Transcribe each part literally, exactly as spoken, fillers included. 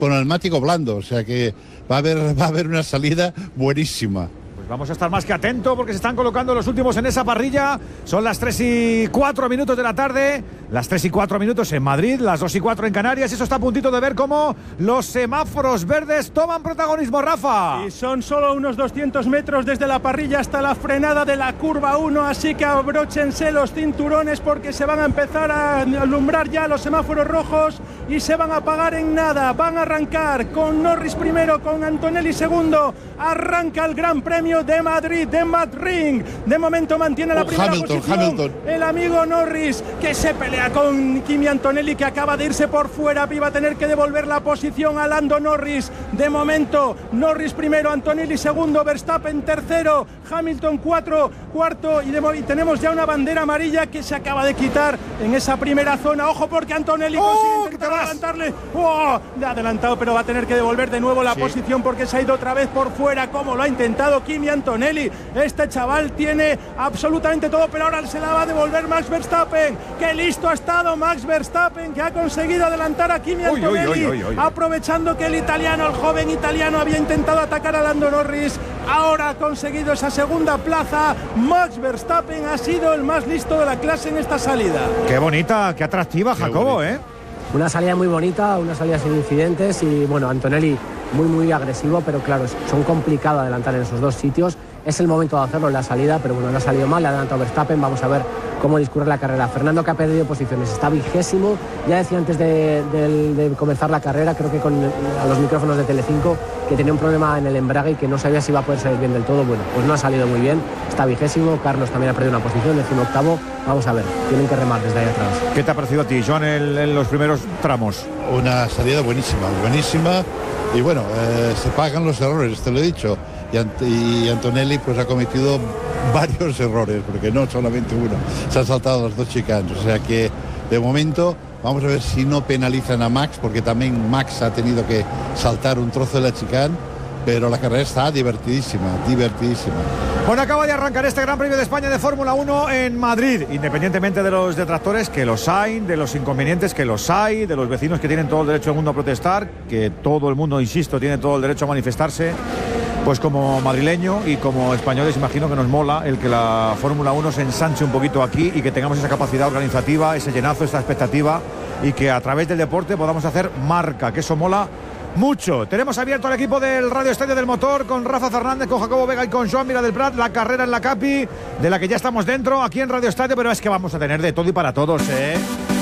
con neumático blando, o sea que va a haber, va a haber una salida buenísima. Vamos a estar más que atentos porque se están colocando los últimos en esa parrilla. Son las tres y cuatro minutos de la tarde. Las tres y cuatro minutos en Madrid, las dos y cuatro en Canarias. Eso está a puntito de ver cómo los semáforos verdes toman protagonismo, Rafa. Y son solo unos doscientos metros desde la parrilla hasta la frenada de la curva uno. Así que abróchense los cinturones porque se van a empezar a alumbrar ya los semáforos rojos y se van a apagar en nada. Van a arrancar con Norris primero, con Antonelli segundo. Arranca el Gran Premio de Madrid, de Madrid. De momento mantiene la oh, primera Hamilton, posición Hamilton. el amigo Norris, que se pelea con Kimi Antonelli, que acaba de irse por fuera. Iba a tener que devolver la posición a Lando Norris. De momento Norris primero, Antonelli segundo, Verstappen tercero, Hamilton cuatro, cuarto. Y, de, y tenemos ya una bandera amarilla que se acaba de quitar en esa primera zona. Ojo porque Antonelli oh, consigue intentar adelantarle. Oh, le ha adelantado, pero va a tener que devolver de nuevo la sí. posición porque se ha ido otra vez por fuera, como lo ha intentado Kimi Antonelli. Este chaval tiene absolutamente todo, pero ahora se la va a devolver Max Verstappen. ¡Qué listo ha estado Max Verstappen, que ha conseguido adelantar a Kimi Antonelli! Uy, uy, uy, uy, uy. Aprovechando que el italiano, el joven italiano, había intentado atacar a Lando Norris. Ahora ha conseguido esa segunda plaza. Max Verstappen ha sido el más listo de la clase en esta salida. ¡Qué bonita, qué atractiva, qué Jacobo, bonita. eh! Una salida muy bonita, una salida sin incidentes y, bueno, Antonelli muy, muy agresivo, pero claro, son complicados adelantar en esos dos sitios. Es el momento de hacerlo en la salida, pero bueno, no ha salido mal, le ha adelantado Verstappen. Vamos a ver cómo discurre la carrera. Fernando, que ha perdido posiciones, está vigésimo. Ya decía antes de, de, de comenzar la carrera, creo que con a los micrófonos de Telecinco, que tenía un problema en el embrague y que no sabía si iba a poder salir bien del todo. Bueno, pues no ha salido muy bien, está vigésimo. Carlos también ha perdido una posición, décimo octavo. Vamos a ver, tienen que remar desde ahí atrás. ¿Qué te ha parecido a ti, Joan, en, en los primeros tramos? Una salida buenísima, buenísima. Y bueno, eh, se pagan los errores, te lo he dicho. Y, Ant- y Antonelli pues ha cometido varios errores, porque no solamente uno. Se han saltado los dos chicanos. O sea que de momento vamos a ver si no penalizan a Max, porque también Max ha tenido que saltar un trozo de la chicane. Pero la carrera está divertidísima, divertidísima. Bueno, acaba de arrancar este Gran Premio de España de Fórmula uno en Madrid, independientemente de los detractores, que los hay, de los inconvenientes, que los hay, de los vecinos que tienen todo el derecho del mundo a protestar, que todo el mundo, insisto, tiene todo el derecho a manifestarse. Pues como madrileño y como españoles imagino que nos mola el que la Fórmula uno se ensanche un poquito aquí y que tengamos esa capacidad organizativa, ese llenazo, esta expectativa y que a través del deporte podamos hacer marca, que eso mola mucho. Tenemos abierto el equipo del Radio Estadio del Motor con Rafa Fernández, con Jacobo Vega y con Joan Mira del Prat. La carrera en la Capi, de la que ya estamos dentro aquí en Radio Estadio, pero es que vamos a tener de todo y para todos, ¿eh?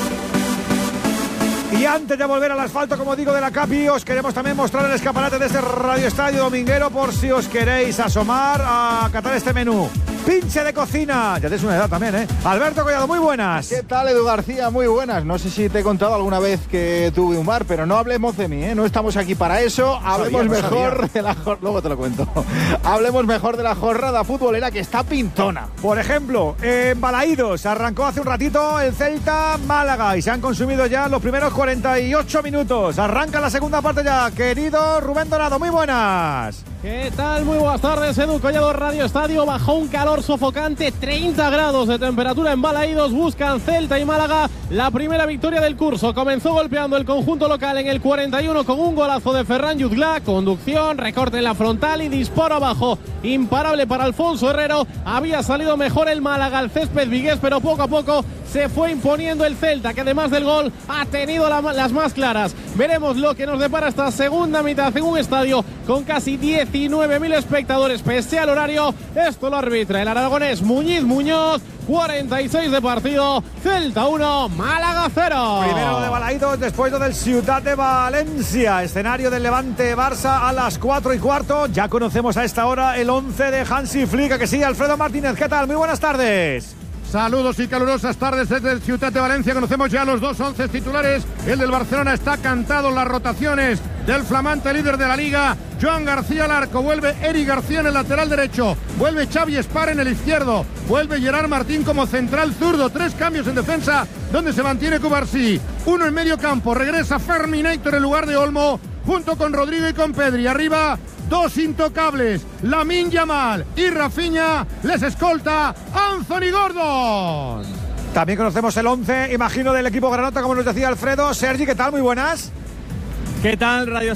Y antes de volver al asfalto, como digo, de la Capi, os queremos también mostrar el escaparate de este Radio Estadio dominguero por si os queréis asomar a catar este menú. Pinche de cocina, ya tienes una edad también, ¿eh? Alberto Collado, muy buenas. ¿Qué tal, Edu García? Muy buenas. No sé si te he contado alguna vez que tuve un bar, pero no hablemos de mí, ¿eh? No estamos aquí para eso. Hablemos sabía, no mejor sabía. de la jornada. Luego te lo cuento. Hablemos mejor de la jornada futbolera que está pintona. Por ejemplo, en Balaídos arrancó hace un ratito el Celta Málaga y se han consumido ya los primeros cuarenta y ocho minutos. Arranca la segunda parte ya, querido Rubén Dorado, muy buenas. ¿Qué tal? Muy buenas tardes, Edu Collado, Radio Estadio. Bajo un calor sofocante, treinta grados de temperatura en Balaídos. Buscan Celta y Málaga la primera victoria del curso. Comenzó golpeando el conjunto local en el cuarenta y uno con un golazo de Ferran Jutgla. Conducción, recorte en la frontal y disparo abajo. Imparable para Alfonso Herrero. Había salido mejor el Málaga al césped vigués, pero poco a poco se fue imponiendo el Celta, que además del gol ha tenido la, las más claras. Veremos lo que nos depara esta segunda mitad en un estadio con casi diecinueve mil espectadores pese al horario. Esto lo arbitra el aragonés Muñiz Muñoz. cuarenta y seis de partido, Celta uno, Málaga cero. Primero de Balaídos, después lo del Ciutat de Valencia, escenario del Levante Barça a las cuatro y cuarto. Ya conocemos a esta hora el once de Hansi Flick, que sí, Alfredo Martínez, ¿qué tal? Muy buenas tardes. Saludos y calurosas tardes desde el Ciutat de Valencia. Conocemos ya los dos once titulares. El del Barcelona está cantado en las rotaciones del flamante líder de la Liga. Joan García al arco, vuelve Eric García en el lateral derecho, vuelve Xavi Espar en el izquierdo, vuelve Gerard Martín como central zurdo. Tres cambios en defensa donde se mantiene Cubarsí. Uno en medio campo, regresa Ferminator en lugar de Olmo, junto con Rodrigo y con Pedri. Arriba, dos intocables, Lamine Yamal y Rafinha. Les escolta Anthony Gordon. También conocemos el once, imagino, del equipo granota, como nos decía Alfredo. Sergi, ¿qué tal? Muy buenas. ¿Qué tal, Radio